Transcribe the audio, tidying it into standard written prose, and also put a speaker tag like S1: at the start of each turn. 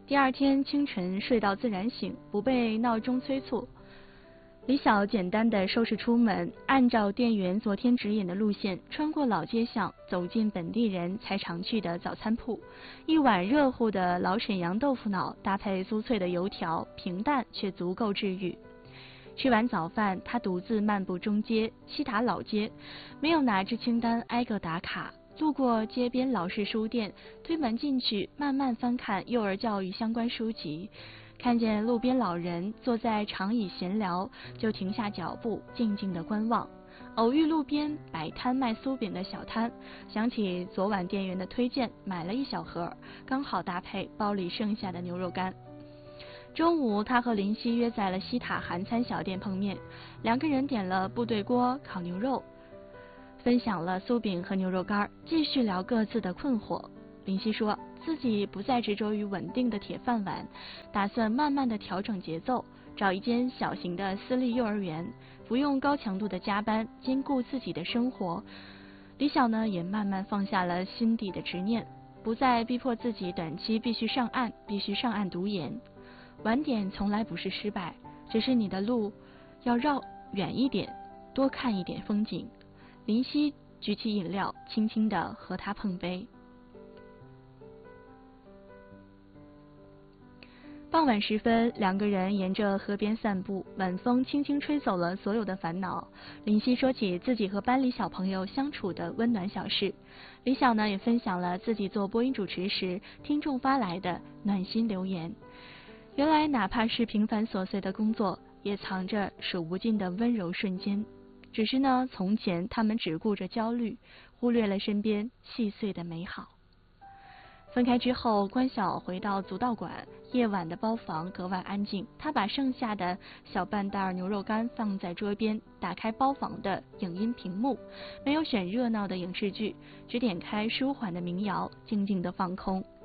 S1: 第二天清晨睡到自然醒，不被闹钟催促。李晓简单的收拾出门，按照店员昨天指引的路线，穿过老街巷，走进本地人才常去的早餐铺。一碗热乎的老沈阳豆腐脑搭配酥脆的油条，平淡却足够治愈。吃完早饭，他独自漫步中街西塔老街，没有拿着清单挨个打卡。路过街边老式书店，推门进去，慢慢翻看幼儿教育相关书籍。看见路边老人坐在长椅闲聊，就停下脚步，静静地观望。偶遇路边摆摊卖酥饼的小摊，想起昨晚店员的推荐，买了一小盒，刚好搭配包里剩下的牛肉干。中午，他和林夕约在了西塔韩餐小店碰面，两个人点了部队锅烤牛肉，分享了酥饼和牛肉干，继续聊各自的困惑。林夕说自己不再执着于稳定的铁饭碗，打算慢慢的调整节奏，找一间小型的私立幼儿园，不用高强度的加班，兼顾自己的生活。李晓呢，也慢慢放下了心底的执念，不再逼迫自己短期必须上岸读研。晚点从来不是失败，只是你的路要绕远一点，多看一点风景。林夕举起饮料，轻轻地和他碰杯。傍晚时分，两个人沿着河边散步，晚风轻轻吹走了所有的烦恼。林夕说起自己和班里小朋友相处的温暖小事，李晓呢也分享了自己做播音主持时听众发来的暖心留言。原来哪怕是平凡琐碎的工作，也藏着数不尽的温柔瞬间。只是呢，从前他们只顾着焦虑，忽略了身边细碎的美好。分开之后，关晓回到足道馆，夜晚的包房格外安静。他把剩下的小半袋牛肉干放在桌边，打开包房的影音屏幕，没有选热闹的影视剧，只点开舒缓的民谣，静静的放空。